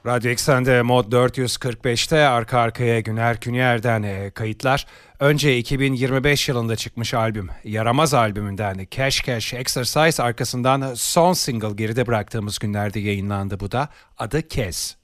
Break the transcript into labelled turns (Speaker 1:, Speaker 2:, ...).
Speaker 1: Radyo Eksen'de Mod 445'te arka arkaya Güner Güneyer'den kayıtlar. Önce 2025 yılında çıkmış albüm Yaramaz albümünden Cash Cash Exercise, arkasından son single geride bıraktığımız günlerde yayınlandı, bu da adı Kez.